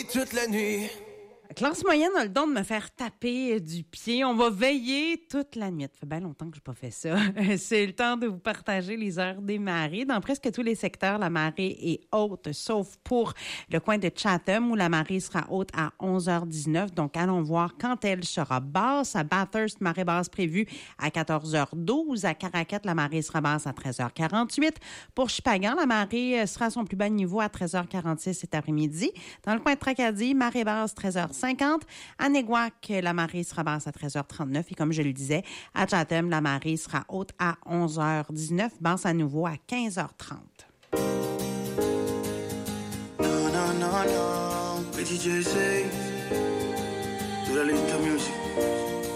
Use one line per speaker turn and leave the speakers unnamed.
toute la nuit.
Classe moyenne a le don de me faire taper du pied. On va veiller toute la nuit. Ça fait bien longtemps que je n'ai pas fait ça. C'est le temps de vous partager les heures des marées. Dans presque tous les secteurs, la marée est haute, sauf pour le coin de Chatham où la marée sera haute à 11h19. Donc, allons voir quand elle sera basse. À Bathurst, marée basse prévue à 14h12. À Caracat, la marée sera basse à 13h48. Pour Chupagan, la marée sera à son plus bas niveau à 13h46 cet après-midi. Dans le coin de Tracadie, marée basse 13h50. À Néguac, la marée sera basse à 13h39. Et comme je le disais, à Chatham, la marée sera haute à 11h19, basse à nouveau à 15h30.
No, no, no, no. DJ say, do la lista music.